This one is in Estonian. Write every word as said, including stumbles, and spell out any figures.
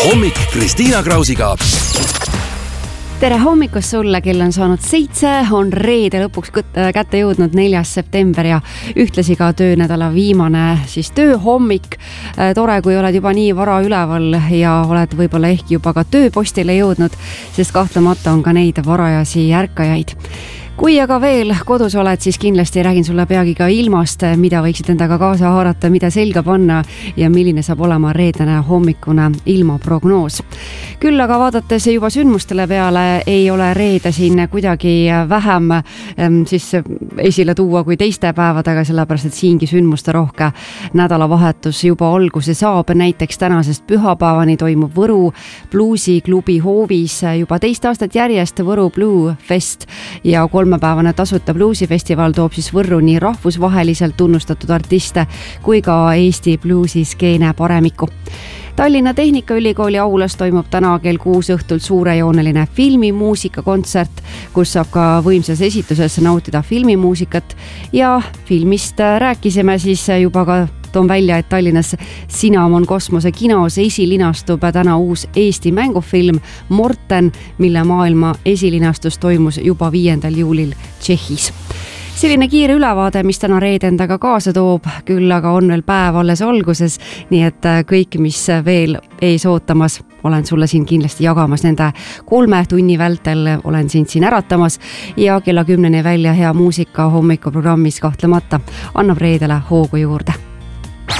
hommik Kristiina Krausiga. Tere hommikust sulle, kell on saanud seitse, on reede lõpuks kätte jõudnud neljas september ja ühtlasi ka töönädala viimane siis tööhommik. Tore, kui oled juba nii vara üleval ja oled võib-olla ehk juba ka tööpostile jõudnud, sest kahtlemata on ka neid varajasi ärkajaid. Kui aga veel kodus oled, siis kindlasti räägin sulle peagi ka ilmast, mida võiksid endaga kaasa haarata, mida selga panna ja milline saab olema reedene hommikune ilmaprognoos. Küll aga vaadates juba sündmustele peale ei ole reede siin kuidagi vähem siis esile tuua kui teiste päevadega, sellepärast et siingi sündmuste rohke nädalavahetus juba alguse saab. Näiteks tänasest pühapäevani toimub Võru bluusiklubi hoovis juba teist aastat järjest Võru Blue Fest ja kolmepäevane tasuta bluusifestival toob siis Võrru nii rahvusvaheliselt tunnustatud artiste kui ka Eesti bluusiskeene paremikku. Tallinna Tehnikaülikooli aulas toimub täna kell kuus õhtult suurejooneline filmimuusikakontsert, kus saab ka võimsas esituses nautida filmimuusikat ja filmist rääkisime siis juba ka toon välja, et Tallinnas Cinnamon Kosmose kinos esilinastub täna uus Eesti mängufilm Morten, mille maailma esilinastus toimus juba viiendal juulil Tšehhis. Selline kiire ülevaade, mis täna reede endaga kaasa toob, küll aga on veel päev alles alguses, nii et kõik, mis veel ees ootamas, olen sulle siin kindlasti jagamas nende kolme tunni vältel, olen sind siin äratamas ja kella kümneni välja hea muusika hommikuprogrammis kahtlemata annab reedele hoogu juurde.